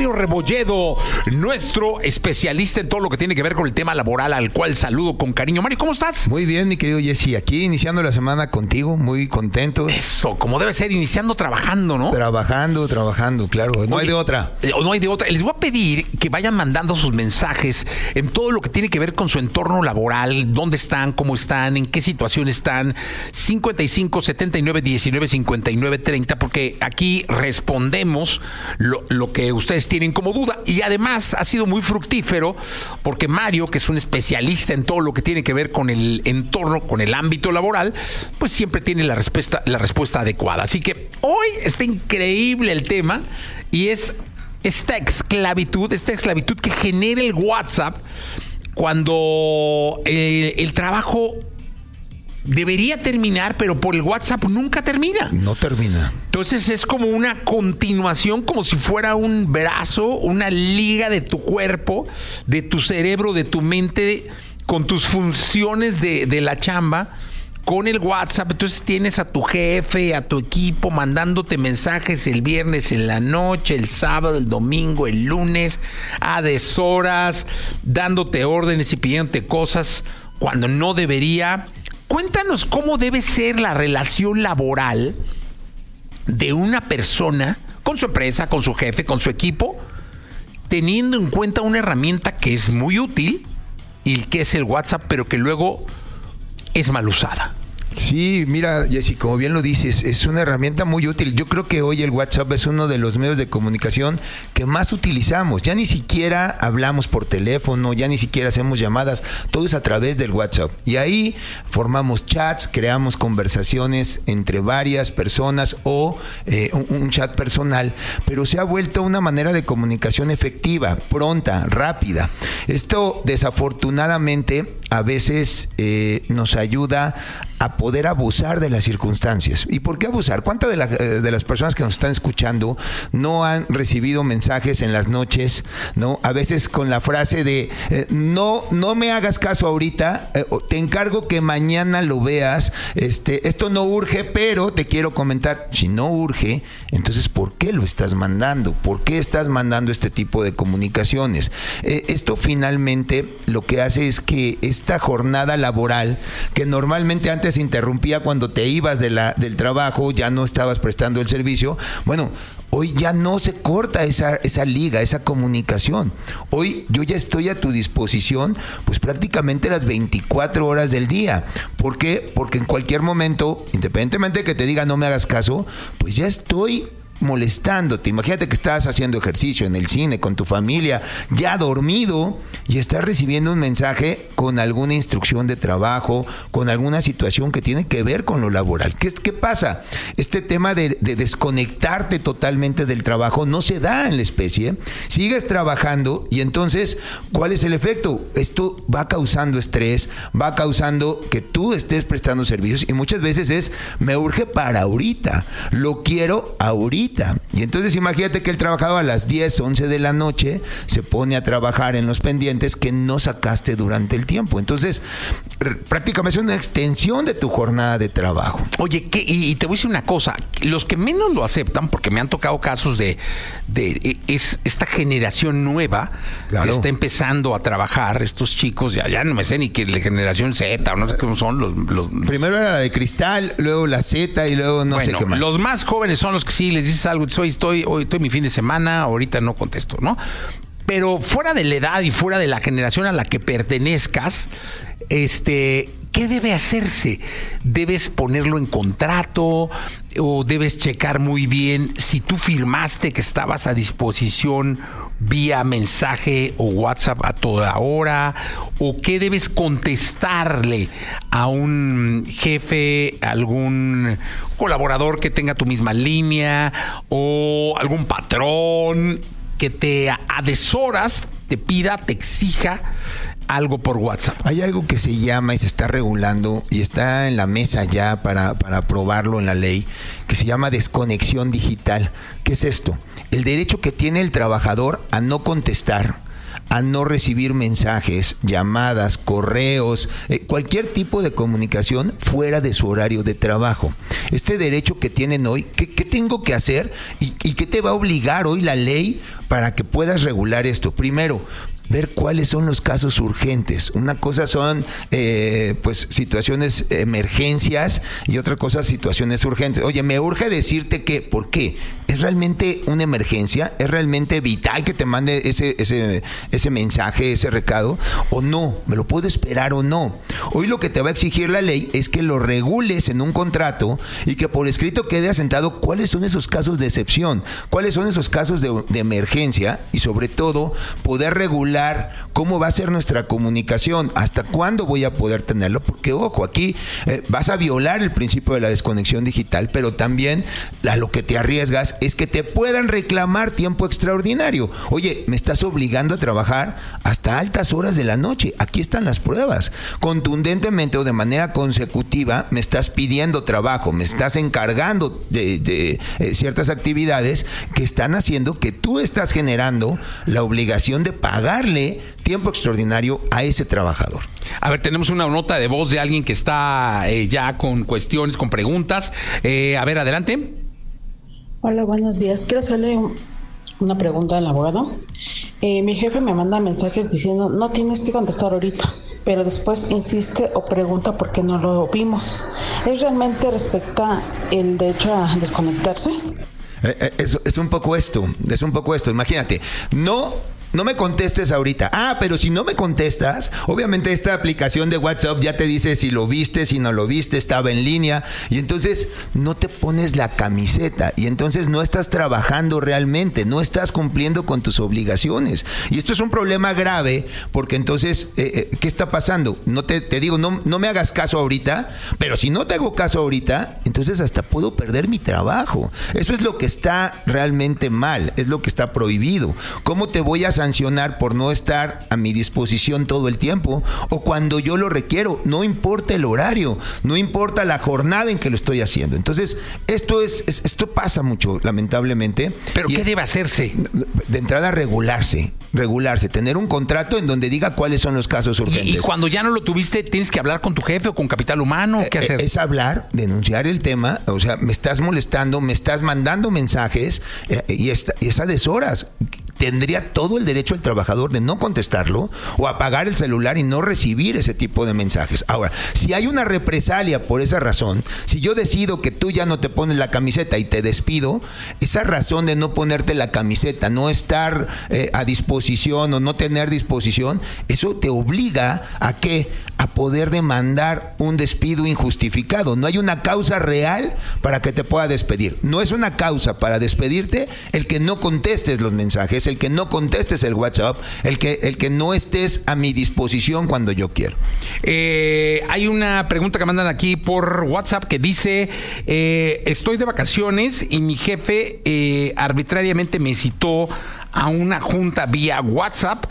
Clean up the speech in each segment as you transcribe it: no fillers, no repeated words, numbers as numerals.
Mario Rebolledo, nuestro especialista en todo lo que tiene que ver con el tema laboral, al cual saludo con cariño. Mario, ¿cómo estás? Muy bien, mi querido Jesse, aquí iniciando la semana contigo, muy contentos. Eso, como debe ser, iniciando trabajando, ¿no? Trabajando, claro, no hay de otra. No hay de otra. Les voy a pedir que vayan mandando sus mensajes en todo lo que tiene que ver con su entorno laboral, dónde están, cómo están, en qué situación están. 55 79 19 59 30, porque aquí respondemos lo que ustedes tienen como duda. Y además ha sido muy fructífero porque Mario, que es un especialista en todo lo que tiene que ver con el entorno, con el ámbito laboral, pues siempre tiene la respuesta adecuada. Así que hoy está increíble el tema y es esta esclavitud que genera el WhatsApp cuando el trabajo debería terminar, pero por el WhatsApp nunca termina. No termina. Entonces es como una continuación, como si fuera un brazo, una liga de tu cuerpo, de tu cerebro, de tu mente, con tus funciones de la chamba, con el WhatsApp. Entonces tienes a tu jefe, a tu equipo, mandándote mensajes el viernes en la noche, el sábado, el domingo, el lunes, a deshoras, dándote órdenes y pidiéndote cosas cuando no debería. Cuéntanos cómo debe ser la relación laboral de una persona con su empresa, con su jefe, con su equipo, teniendo en cuenta una herramienta que es muy útil y que es el WhatsApp, pero que luego es mal usada. Sí, mira, Jessy, como bien lo dices, es una herramienta muy útil. Yo creo que hoy el WhatsApp es uno de los medios de comunicación que más utilizamos. Ya ni siquiera hablamos por teléfono, ya ni siquiera hacemos llamadas, todo es a través del WhatsApp. Y ahí formamos chats, creamos conversaciones entre varias personas o un chat personal, pero se ha vuelto una manera de comunicación efectiva, pronta, rápida. Esto desafortunadamente a veces nos ayuda a poder abusar de las circunstancias. ¿Y por qué abusar? ¿Cuántas de las personas que nos están escuchando no han recibido mensajes en las noches, ¿no? A veces con la frase de no me hagas caso ahorita, te encargo que mañana lo veas, esto no urge, pero te quiero comentar. Si no urge, entonces ¿por qué lo estás mandando? ¿Por qué estás mandando este tipo de comunicaciones? Esto finalmente lo que hace es que esta jornada laboral, que normalmente antes se interrumpía cuando te ibas del trabajo, ya no estabas prestando el servicio, bueno, hoy ya no se corta esa liga, esa comunicación. Hoy yo ya estoy a tu disposición, pues prácticamente las 24 horas del día. ¿Por qué? Porque en cualquier momento, independientemente de que te diga no me hagas caso, pues ya estoy molestándote. Imagínate que estás haciendo ejercicio en el cine con tu familia, ya dormido, y estás recibiendo un mensaje con alguna instrucción de trabajo, con alguna situación que tiene que ver con lo laboral. ¿Qué pasa? Este tema de desconectarte totalmente del trabajo no se da en la especie. Sigues trabajando y entonces, ¿cuál es el efecto? Esto va causando estrés, va causando que tú estés prestando servicios y muchas veces me urge para ahorita, lo quiero ahorita. Y entonces imagínate que el trabajador a las 10, 11 de la noche se pone a trabajar en los pendientes que no sacaste durante el tiempo. Entonces, prácticamente es una extensión de tu jornada de trabajo. Oye, y te voy a decir una cosa, los que menos lo aceptan, porque me han tocado casos de esta generación nueva, claro, que está empezando a trabajar, estos chicos, ya no me sé ni que la generación Z, o no sé cómo son los... Primero era la de cristal, luego la Z y luego no sé qué más. Los más jóvenes son los que sí les dices algo, hoy estoy mi fin de semana, ahorita no contesto, ¿no? Pero fuera de la edad y fuera de la generación a la que pertenezcas, ¿qué debe hacerse? ¿Debes ponerlo en contrato o debes checar muy bien si tú firmaste que estabas a disposición vía mensaje o WhatsApp a toda hora? ¿O qué debes contestarle a un jefe, a algún colaborador que tenga tu misma línea o algún patrón que a deshoras te pida, te exija algo por WhatsApp? Hay algo que se llama y se está regulando y está en la mesa ya para aprobarlo en la ley, que se llama desconexión digital. ¿Qué es esto? El derecho que tiene el trabajador a no contestar, a no recibir mensajes, llamadas, correos, cualquier tipo de comunicación fuera de su horario de trabajo. Este derecho que tienen hoy, ¿qué tengo que hacer? Y ¿Y qué te va a obligar hoy la ley para que puedas regular esto? Primero, ver cuáles son los casos urgentes. Una cosa son pues situaciones, emergencias, y otra cosa situaciones urgentes. Oye, me urge decirte que, ¿por qué? ¿Es realmente una emergencia? ¿Es realmente vital que te mande ese mensaje, ese recado? ¿O no? ¿Me lo puedo esperar o no? Hoy lo que te va a exigir la ley es que lo regules en un contrato y que por escrito quede asentado cuáles son esos casos de excepción, cuáles son esos casos de emergencia, y sobre todo poder regular cómo va a ser nuestra comunicación, hasta cuándo voy a poder tenerlo, porque ojo, aquí vas a violar el principio de la desconexión digital, pero también a lo que te arriesgas es que te puedan reclamar tiempo extraordinario. Oye, me estás obligando a trabajar hasta altas horas de la noche. Aquí están las pruebas. Contundentemente o de manera consecutiva me estás pidiendo trabajo, me estás encargando de ciertas actividades que están haciendo que tú estás generando la obligación de pagarle tiempo extraordinario a ese trabajador. A ver, tenemos una nota de voz de alguien que está ya con cuestiones, con preguntas. A ver, adelante. Hola, buenos días. Quiero hacerle una pregunta al abogado. Mi jefe me manda mensajes diciendo no tienes que contestar ahorita, pero después insiste o pregunta por qué no lo vimos. ¿Es realmente respecta el derecho a desconectarse? Es un poco esto. Imagínate, no me contestes ahorita. Pero si no me contestas, obviamente esta aplicación de WhatsApp ya te dice si lo viste, si no lo viste, estaba en línea, y entonces no te pones la camiseta, y entonces no estás trabajando realmente, no estás cumpliendo con tus obligaciones. Y esto es un problema grave, porque entonces, ¿qué está pasando? No te digo, no me hagas caso ahorita, pero si no te hago caso ahorita, entonces hasta puedo perder mi trabajo. Eso es lo que está realmente mal, es lo que está prohibido. ¿Cómo te voy a sancionar por no estar a mi disposición todo el tiempo o cuando yo lo requiero? No importa el horario, no importa la jornada en que lo estoy haciendo. Entonces, esto pasa mucho, lamentablemente. ¿Pero qué debe hacerse? De entrada, regularse, tener un contrato en donde diga cuáles son los casos urgentes. Y cuando ya no lo tuviste, ¿tienes que hablar con tu jefe o con Capital Humano? ¿Qué hacer? Es hablar, denunciar el tema. O sea, me estás molestando, me estás mandando mensajes y es a deshoras. Tendría todo el derecho el trabajador de no contestarlo o apagar el celular y no recibir ese tipo de mensajes. Ahora, si hay una represalia por esa razón, si yo decido que tú ya no te pones la camiseta y te despido, esa razón de no ponerte la camiseta, no estar a disposición o no tener disposición, eso te obliga ¿a qué? A poder demandar un despido injustificado. No hay una causa real para que te pueda despedir. No es una causa para despedirte el que no contestes los mensajes, el que no contestes el WhatsApp, el que no estés a mi disposición cuando yo quiero. Hay una pregunta que mandan aquí por WhatsApp que dice, estoy de vacaciones y mi jefe arbitrariamente me citó a una junta vía WhatsApp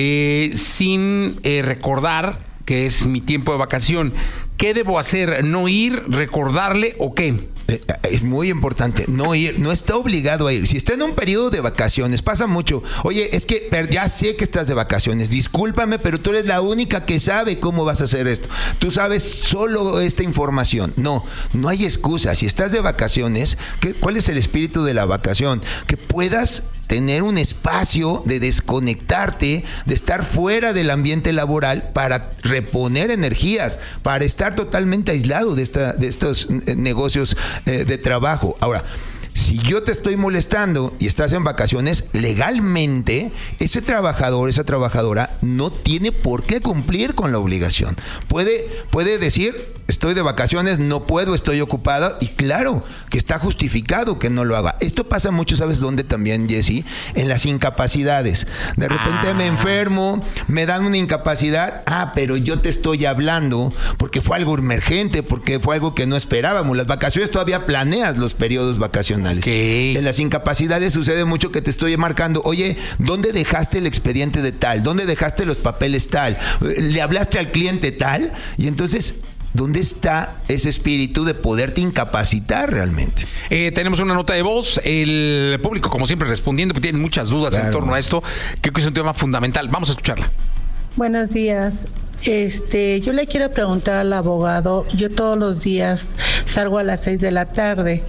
sin recordar que es mi tiempo de vacación. ¿Qué debo hacer? ¿No ir, recordarle o qué? Es muy importante no ir, no está obligado a ir. Si está en un periodo de vacaciones, pasa mucho. Oye, es que ya sé que estás de vacaciones, discúlpame, pero tú eres la única que sabe cómo vas a hacer esto. Tú sabes solo esta información. No hay excusa. Si estás de vacaciones, ¿cuál es el espíritu de la vacación? Que puedas tener un espacio de desconectarte, de estar fuera del ambiente laboral para reponer energías, para estar totalmente aislado de estos negocios de trabajo. Ahora, si yo te estoy molestando y estás en vacaciones, legalmente ese trabajador, esa trabajadora no tiene por qué cumplir con la obligación. Puede decir, estoy de vacaciones, no puedo, estoy ocupada, y claro que está justificado que no lo haga. Esto pasa mucho, ¿sabes dónde también, Jesse? En las incapacidades. De repente me enfermo, me dan una incapacidad, pero yo te estoy hablando porque fue algo emergente, porque fue algo que no esperábamos. Las vacaciones todavía planeas los periodos vacacionales. Okay. En las incapacidades sucede mucho que te estoy marcando, oye, ¿dónde dejaste el expediente de tal? ¿Dónde dejaste los papeles tal? ¿Le hablaste al cliente tal? Y entonces, ¿dónde está ese espíritu de poderte incapacitar realmente? Tenemos una nota de voz. El público, como siempre, respondiendo, porque tienen muchas dudas en torno a esto. Creo que es un tema fundamental. Vamos a escucharla. Buenos días. Yo le quiero preguntar al abogado, yo todos los días salgo a las 6 de la tarde,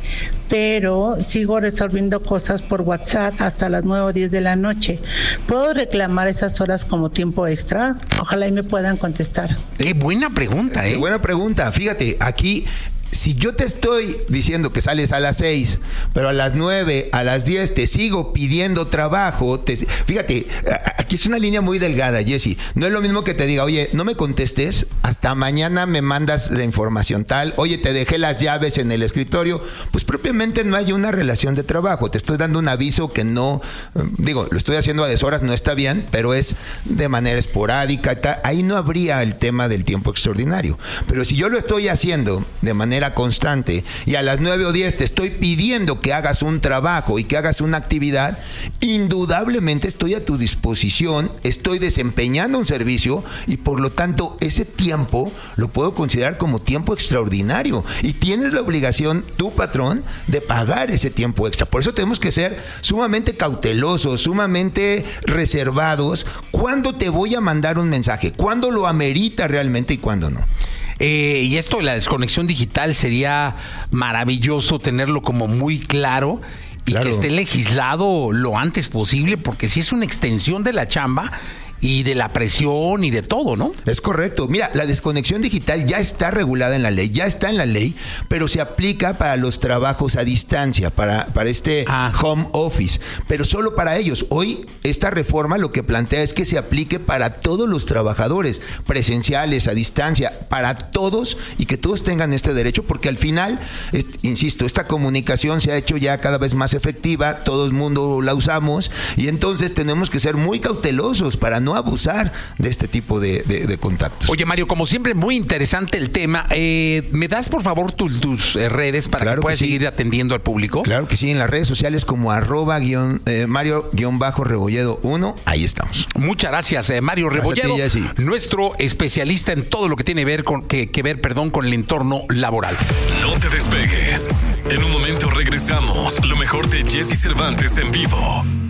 pero sigo resolviendo cosas por WhatsApp hasta las 9 o 10 de la noche. ¿Puedo reclamar esas horas como tiempo extra? Ojalá y me puedan contestar. Qué buena pregunta, ¿eh? Qué buena pregunta. Fíjate, aquí... Si yo te estoy diciendo que sales a las 6, pero a las 9, a las 10 te sigo pidiendo trabajo, fíjate, aquí es una línea muy delgada, Jessy. No es lo mismo que te diga, oye, no me contestes, hasta mañana me mandas la información tal, oye, te dejé las llaves en el escritorio. Pues propiamente no hay una relación de trabajo. Te estoy dando un aviso que no, digo, lo estoy haciendo a deshoras, no está bien, pero es de manera esporádica. Ahí no habría el tema del tiempo extraordinario. Pero si yo lo estoy haciendo de manera constante y a las 9 o 10 te estoy pidiendo que hagas un trabajo y que hagas una actividad, indudablemente estoy a tu disposición, estoy desempeñando un servicio y por lo tanto ese tiempo lo puedo considerar como tiempo extraordinario y tienes la obligación, tu patrón, de pagar ese tiempo extra. Por eso tenemos que ser sumamente cautelosos, sumamente reservados. ¿Cuándo te voy a mandar un mensaje? ¿Cuándo lo amerita realmente y cuándo no? Y esto de la desconexión digital sería maravilloso tenerlo como muy claro y que esté legislado lo antes posible, porque si es una extensión de la chamba y de la presión y de todo, ¿no? Es correcto. Mira, la desconexión digital ya está regulada en la ley, ya está en la ley, pero se aplica para los trabajos a distancia, para este home office, pero solo para ellos. Hoy, esta reforma lo que plantea es que se aplique para todos los trabajadores, presenciales, a distancia, para todos, y que todos tengan este derecho, porque al final, insisto, esta comunicación se ha hecho ya cada vez más efectiva, todo el mundo la usamos, y entonces tenemos que ser muy cautelosos para no abusar de este tipo de contactos. Oye, Mario, como siempre, muy interesante el tema. ¿Me das, por favor, tus redes para que puedas seguir atendiendo al público? Claro que sí, en las redes sociales como @Mario_Rebolledo1, ahí estamos. Muchas gracias, Mario Rebolledo, nuestro especialista en todo lo que tiene que ver con el entorno laboral. No te despegues. En un momento regresamos. Lo mejor de Jessy Cervantes en vivo.